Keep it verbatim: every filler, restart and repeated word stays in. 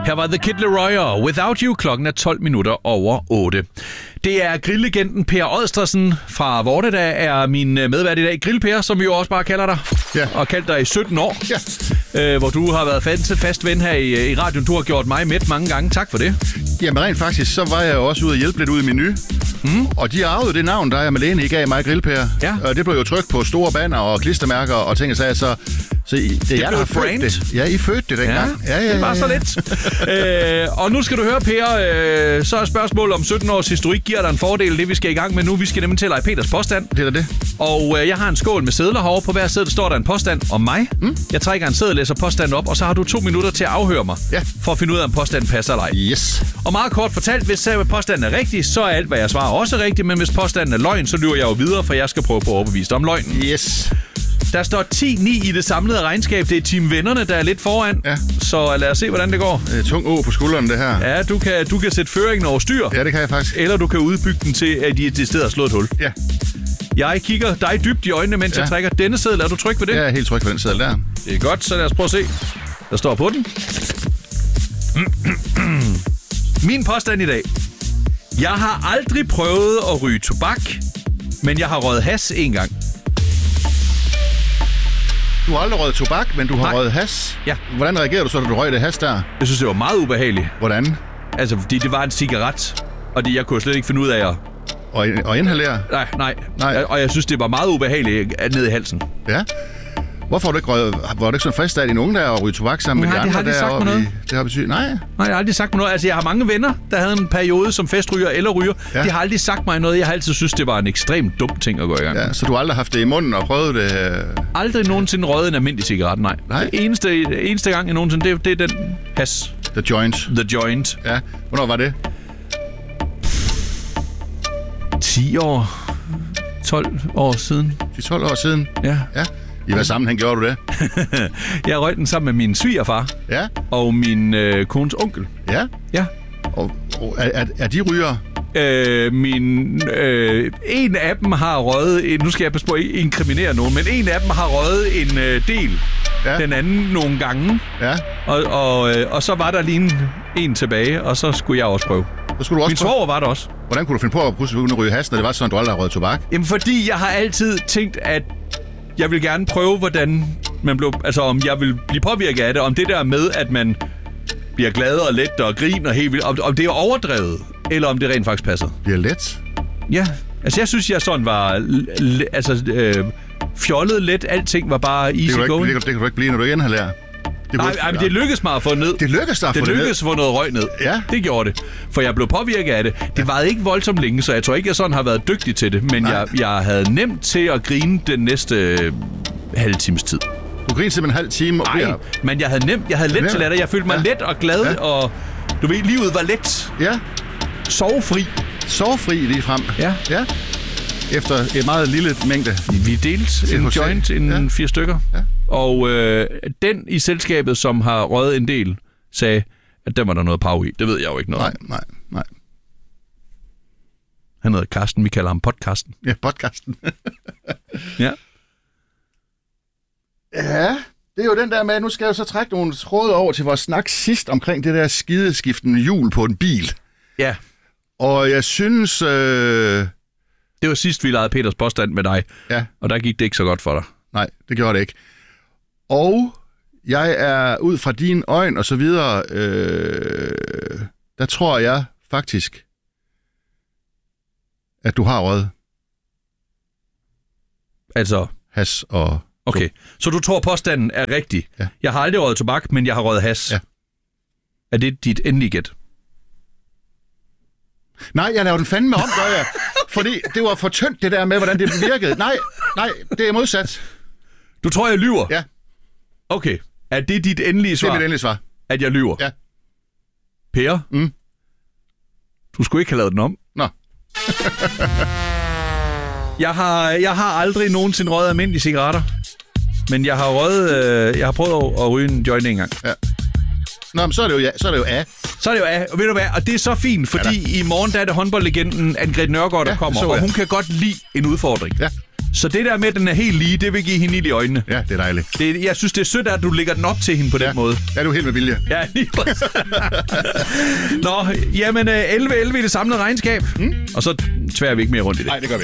Her var The Kid Laroi og Without You. Klokken er tolv minutter over otte. Det er grilllegenden Per Odstersen fra Vorte, der er min medvært i dag. Grill-Per, som vi jo også bare kalder dig. Ja. Og kaldt dig i sytten år. Ja. Øh, hvor du har været fast, fast ven her i, i radioen. Du har gjort mig mæt mange gange. Tak for det. Jamen rent faktisk, så var jeg jo også ude at hjælpe lidt ud i Menu. Mm. Og de arvede det navn, der er Malene I gav mig, Grill-Per. Ja. Og det blev jo trykt på store banner og klistermærker og ting og sager, så... Så I, det, det jeg, blev et brand. Det. Ja, I fødte det dengang. Ja, ja, ja, det var så lidt. øh, og nu skal du høre, Per, øh, så er spørgsmålet om sytten års historik giver dig en fordel. Det vi skal i gang med nu, vi skal nemlig til at lege Peters påstand. Det er det. Og øh, jeg har en skål med sedler herovre. På hver seddel står der en påstand om mig. Mm. Jeg trækker en seddel, læser påstanden op, og så har du to minutter til at afhøre mig. Ja. For at finde ud af, om påstanden passer eller ej. Yes. Og meget kort fortalt, hvis påstanden er rigtig, så er alt, hvad jeg svarer, også rigtigt. Men hvis påstanden er løgn, så lyver jeg jo videre, for jeg skal prøve på at overbevise dig om løgnen. Yes. Der står ti ni i det samlede regnskab. Det er Team Vennerne, der er lidt foran. Ja. Så lad os se, hvordan det går. Det er tung å på skulderen, det her. Ja, du kan, du kan sætte føringen over styr. Ja, det kan jeg faktisk. Eller du kan udbygge den til, at de det sted har slået et hul. Ja. Jeg kigger dig dybt i øjnene, mens ja. jeg trækker denne seddel. Er du tryg ved det? Jeg er helt tryg ved den seddel der. Det er godt, så lad os prøve at se. Der står på den. Min påstand i dag. Jeg har aldrig prøvet at ryge tobak, men jeg har røget hash en gang. Du har aldrig røget tobak, men du har Nej. røget hash. Ja. Hvordan reagerer du så, da du røg det hash der? Jeg synes, det var meget ubehageligt. Hvordan? Altså, fordi det var en cigaret, og det, jeg kunne slet ikke finde ud af at... Og, og inhalere? Nej, nej, nej. Og jeg synes, det var meget ubehageligt ned i halsen. Ja. Hvorfor har du ikke røget... Var du ikke sådan frisk af dine unge der og ryge tobak sammen Nej, med de det andre har de sagt der? noget. I, det har betydet... Nej. Nej, jeg har aldrig sagt mig noget. Altså, jeg har mange venner, der havde en periode som festryger eller ryger. Ja. De har aldrig sagt mig noget. Jeg har altid synes, det var en ekstremt dum ting at gå i gang. Ja, så du har aldrig haft det i munden og prøvet det? Aldrig nogensinde røget en almindelig cigaret, nej. Nej. Det eneste, eneste gang, jeg nogensinde, det, det er den hash. The joint. The joint. Ja. Hvornår var det? ti år. tolv år siden. ti tolv år siden? Ja. Ja. I hvad sammenhæng gjorde du det? Jeg røg den sammen med min svigerfar. Ja. Og min øh, kones onkel. Ja. Ja. Og, og er, er, er de ryger? Øh, min, øh, en af dem har røget, nu skal jeg passe på at inkriminere nogen, men en af dem har røget en øh, del. Ja. Den anden nogle gange. Ja. Og, og, øh, og så var der lige en, en tilbage, og så skulle jeg også prøve. Så skulle du også min svoger var der også. Hvordan kunne du finde på at pludselig begynde at ryge hash, når det var sådan, at du aldrig har røget tobak? Jamen fordi jeg har altid tænkt, at jeg vil gerne prøve, hvordan man blev... Altså om jeg vil blive påvirket af det, om det der med, at man bliver glad og let og griner helt vildt, om, om det er overdrevet, eller om det rent faktisk passer. Bliver let? Ja, altså jeg synes, jeg sådan var... L- altså øh, fjollet let, alting var bare easy det going. Ikke, det, det kan du ikke blive, når du inhalerer. Det Nej, nej, men det lykkedes mig at få ned. Det lykkedes dig at det få det lykkedes at få noget røg ned. Ja. Det gjorde det. For jeg blev påvirket af det. Det ja. varede ikke voldsomt længe, så jeg tror ikke, jeg sådan har været dygtig til det. Men jeg, jeg havde nemt til at grine den næste øh, halve times tid. Du grinede simpelthen en halv time? Nej, og men jeg havde nemt. Jeg havde let til latter. Jeg følte mig ja. let og glad, ja. og du ved, livet var let. Ja. Sovefri. Sovefri lige frem. Ja. Ja. Efter et meget lille mængde. Vi delte en joint, en ja. fire stykker. Ja. Og øh, den i selskabet, som har røget en del, sagde, at den var der noget pav i. Det ved jeg jo ikke noget Nej, nej, nej. Han hedder Karsten. Vi kalder ham podcasten. Ja, podcasten. ja. Ja, det er jo den der med, nu skal jeg jo så trække nogle tråde over til vores snak sidst omkring det der skideskiftende hjul på en bil. Ja. Og jeg synes... Øh... Det var sidst, vi legede Peters påstand med dig. Ja. Og der gik det ikke så godt for dig. Nej, det gjorde det ikke. Og jeg er ud fra dine øjne og så videre, øh, der tror jeg faktisk, at du har røget. Altså? Hash og... Okay, så du tror, påstanden er rigtig. Ja. Jeg har aldrig røget tobak, men jeg har røget hash. Ja. Er det dit endelige gæt? Nej, jeg laver den fandme om, gør jeg. Fordi det var for tyndt, det der med, hvordan det virkede. Nej, nej, det er modsat. Du tror, jeg lyver? Ja. Okay. Er det dit endelige svar? Det er mit endelige svar. At jeg lyver? Ja. Per? Mm. Du skulle ikke have lavet den om. Nå. jeg, har, jeg har aldrig nogensinde røget almindelige cigaretter. Men jeg har røget... Øh, jeg har prøvet at, at ryge en joint en gang. Ja. Nå, men så er det jo ja. Så er det jo af. Så er det jo af. Og ved du hvad? Og det er så fint, fordi ja, i morgen der er det håndboldlegenden Anne-Grethe Nørgaard, der ja, kommer. Og hun kan godt lide en udfordring. Ja. Så det der med, at den er helt lige, det vil give hende ild i øjnene. Ja, det er dejligt. Det, jeg synes, det er sødt, at du lægger den op til hende på den ja. måde. Ja, du er helt med vilje. Ja, lige præcis. Nå, jamen elleve elleve i det samlede regnskab. Mm. Og så tværer vi ikke mere rundt i det. Nej, det gør vi